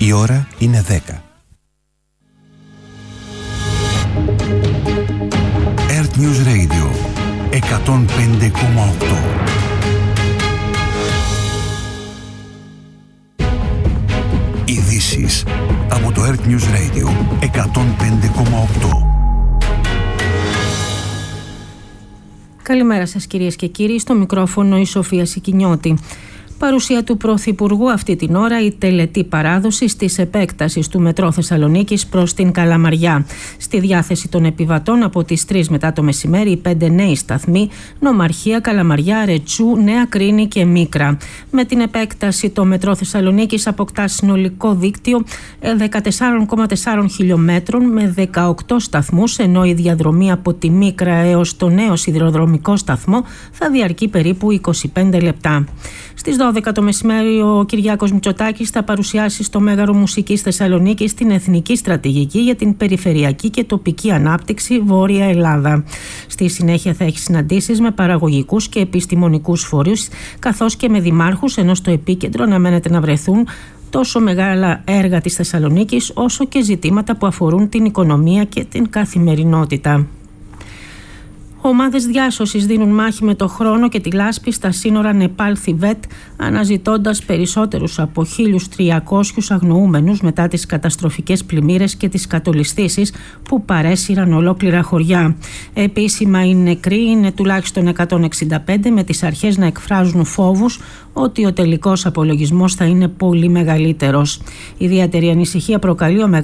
Η ώρα είναι 10. Earth News Radio 105,8. Ειδήσεις από το Earth News Radio 105,8. Καλημέρα σας κυρίες και κύριοι, στο μικρόφωνο η Σοφία Σικινιώτη. Παρουσία του Πρωθυπουργού αυτή την ώρα η τελετή παράδοσης της επέκτασης του μετρό Θεσσαλονίκης προς την Καλαμαριά. Στη διάθεση των επιβατών από τις 3 μετά το μεσημέρι οι 5 νέοι σταθμοί Νομαρχία, Καλαμαριά, Ρετσού, Νέα Κρίνη και Μίκρα. Με την επέκταση το μετρό Θεσσαλονίκης αποκτά συνολικό δίκτυο 14,4 χιλιόμετρων με 18 σταθμούς, ενώ η διαδρομή από τη Μίκρα έως το νέο σιδηροδρομικό σταθμό θα διαρκεί περίπου 25 λεπτά. Στις 12 το μεσημέρι ο Κυριάκος Μητσοτάκης θα παρουσιάσει στο Μέγαρο Μουσικής Θεσσαλονίκης την Εθνική Στρατηγική για την Περιφερειακή και Τοπική Ανάπτυξη Βόρεια Ελλάδα. Στη συνέχεια θα έχει συναντήσεις με παραγωγικούς και επιστημονικούς φορείς, καθώς και με δημάρχους, ενώ στο επίκεντρο αναμένεται να βρεθούν τόσο μεγάλα έργα της Θεσσαλονίκης όσο και ζητήματα που αφορούν την οικονομία και την καθημερινότητα. Ομάδες διάσωσης δίνουν μάχη με το χρόνο και τη λάσπη στα σύνορα Νεπάλ-Θιβέτ, αναζητώντας περισσότερους από 1.300 αγνοούμενους μετά τις καταστροφικές πλημμύρες και τις κατολισθήσεις που παρέσυραν ολόκληρα χωριά. Επίσημα οι νεκροί είναι τουλάχιστον 165, με τις αρχές να εκφράζουν φόβους ότι ο τελικός απολογισμός θα είναι πολύ μεγαλύτερος. Ιδιαίτερη ανησυχία προκαλεί ο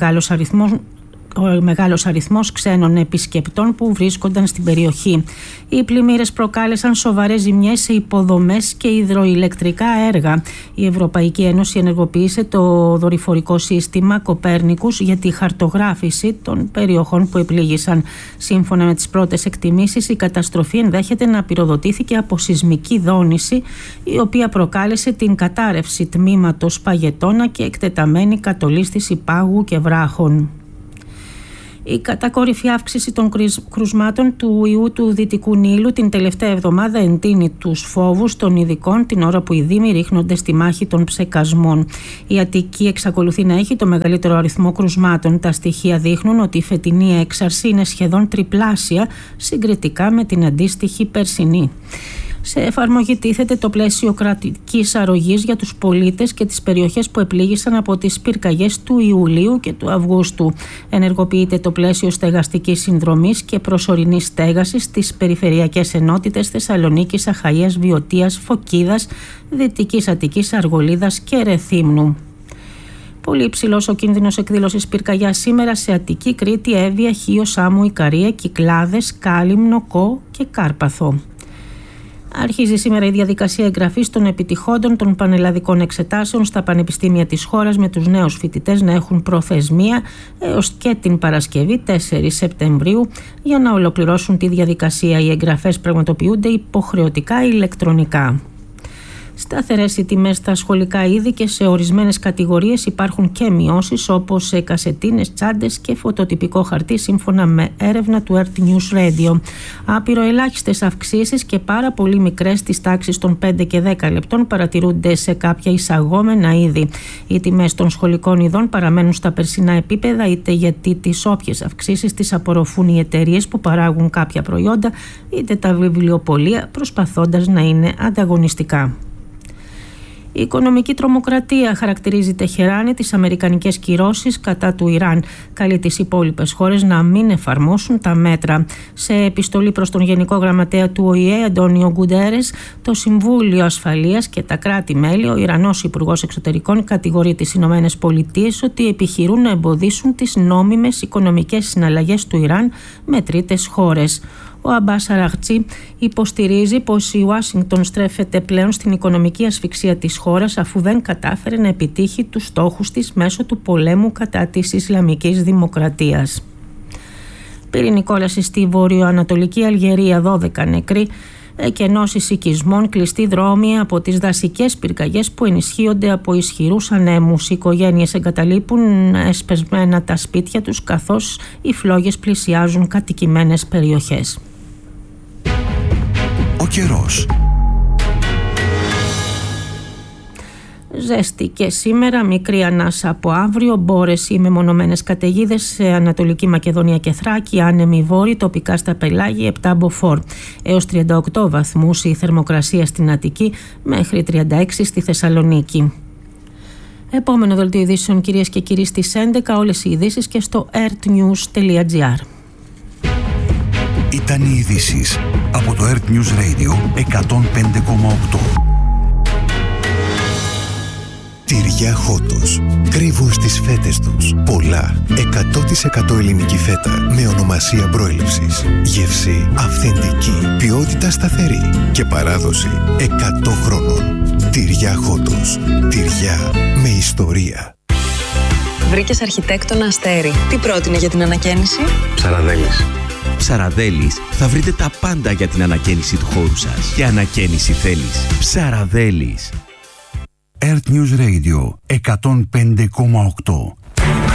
μεγάλος αριθμός ξένων επισκεπτών που βρίσκονταν στην περιοχή. Οι πλημμύρες προκάλεσαν σοβαρές ζημιές σε υποδομές και υδροηλεκτρικά έργα. Η Ευρωπαϊκή Ένωση ενεργοποίησε το δορυφορικό σύστημα Κοπέρνικους για τη χαρτογράφηση των περιοχών που επλήγησαν. Σύμφωνα με τις πρώτες εκτιμήσεις, η καταστροφή ενδέχεται να πυροδοτήθηκε από σεισμική δόνηση, η οποία προκάλεσε την κατάρρευση τμήματος παγετώνα και εκτεταμένη κατολίσθηση πάγου και βράχων. Η κατακόρυφη αύξηση των κρουσμάτων του ιού του Δυτικού Νείλου την τελευταία εβδομάδα εντείνει τους φόβους των ειδικών την ώρα που οι δήμοι ρίχνονται στη μάχη των ψεκασμών. Η Αττική εξακολουθεί να έχει το μεγαλύτερο αριθμό κρουσμάτων. Τα στοιχεία δείχνουν ότι η φετινή έξαρση είναι σχεδόν τριπλάσια συγκριτικά με την αντίστοιχη περσινή. Σε εφαρμογή τίθεται το πλαίσιο κρατικής αρρωγής για τους πολίτες και τις περιοχές που επλήγησαν από τις πυρκαγιές του Ιουλίου και του Αυγούστου. Ενεργοποιείται το πλαίσιο στεγαστικής συνδρομής και προσωρινής στέγασης στις περιφερειακές ενότητες Θεσσαλονίκης, Αχαΐας, Βιωτίας, Φωκίδας, Δυτικής Αττικής, Αργολίδας και Ρεθύμνου. Πολύ υψηλός ο κίνδυνος εκδήλωσης πυρκαγιάς σήμερα σε Αττική, Κρήτη, Εύβοια, Χίο, Σάμο, Ικαρία, Κυκλάδες, Κάλυμνο, Κο και Κάρπαθο. Αρχίζει σήμερα η διαδικασία εγγραφής των επιτυχόντων των πανελλαδικών εξετάσεων στα πανεπιστήμια της χώρας, με τους νέους φοιτητές να έχουν προθεσμία έως και την Παρασκευή 4 Σεπτεμβρίου για να ολοκληρώσουν τη διαδικασία. Οι εγγραφές πραγματοποιούνται υποχρεωτικά ηλεκτρονικά. Σταθερές οι τιμές στα σχολικά είδη και σε ορισμένες κατηγορίες υπάρχουν και μειώσεις, όπως σε κασετίνες, τσάντες και φωτοτυπικό χαρτί, σύμφωνα με έρευνα του Earth News Radio. Απειροελάχιστες αυξήσεις και πάρα πολύ μικρές στις τάξεις των 5 και 10 λεπτών παρατηρούνται σε κάποια εισαγόμενα είδη. Οι τιμές των σχολικών ειδών παραμένουν στα περσινά επίπεδα, είτε γιατί τις όποιες αυξήσεις τις απορροφούν οι εταιρείες που παράγουν κάποια προϊόντα, είτε τα βιβλιοπωλεία, προσπαθώντας να είναι ανταγωνιστικά. Η οικονομική τρομοκρατία χαρακτηρίζει Τεχεράνη τις αμερικανικές κυρώσεις κατά του Ιράν. Καλεί τις υπόλοιπες χώρες να μην εφαρμόσουν τα μέτρα. Σε επιστολή προς τον Γενικό Γραμματέα του ΟΗΕ, Αντώνιο Γκουντέρες, το Συμβούλιο Ασφαλείας και τα κράτη-μέλη, ο Ιρανός Υπουργός Εξωτερικών κατηγορεί τις Ηνωμένες Πολιτείες ότι επιχειρούν να εμποδίσουν τις νόμιμες οικονομικές συναλλαγές του Ιράν με τρίτες χώρες. Ο Αμπάς Αραχτζή υποστηρίζει πως η Ουάσιγκτον στρέφεται πλέον στην οικονομική ασφυξία της χώρας, αφού δεν κατάφερε να επιτύχει τους στόχους της μέσω του πολέμου κατά της Ισλαμικής Δημοκρατίας. Πυρηνική κόλαση στη βορειοανατολική Αλγερία, 12 νεκροί, εκενώσεις οικισμών, κλειστοί δρόμοι από τις δασικές πυρκαγιές που ενισχύονται από ισχυρούς ανέμους. Οι οικογένειες εγκαταλείπουν εσπεσμένα τα σπίτια τους, καθώς οι φλόγες πλησιάζουν κατοικημένες περιοχές. Ο καιρός. Ζέστη και σήμερα, μικρή ανάσα από αύριο, μπόρες ή μεμονωμένες καταιγίδες σε Ανατολική Μακεδονία και Θράκη, άνεμοι βόρειοι, τοπικά στα πελάγια 7 μποφόρ. Έως 38 βαθμούς η θερμοκρασία στην Αττική, μέχρι 36 στη Θεσσαλονίκη. Επόμενο δελτίο ειδήσεων, κυρίες και κύριοι, στις 11, όλες οι ειδήσεις και στο earthnews.gr. Ήταν οι ειδήσεις από το Earth News Radio 105,8. Τυριά Χότος. Κρύβουν στις φέτες τους πολλά 100% ελληνική φέτα με ονομασία προέλευσης. Γεύση αυθεντική, ποιότητα σταθερή και παράδοση 100 χρόνων. Τυριά Χότος. Τυριά με ιστορία. Βρήκες αρχιτέκτονα Αστέρι. Τι πρότεινε για την ανακαίνιση? Ψαραδέλης. Ψαραδέλης, θα βρείτε τα πάντα για την ανακαίνιση του χώρου σας. Και ανακαίνιση θέλεις? Ψαραδέλης. Earth News Radio 105,8.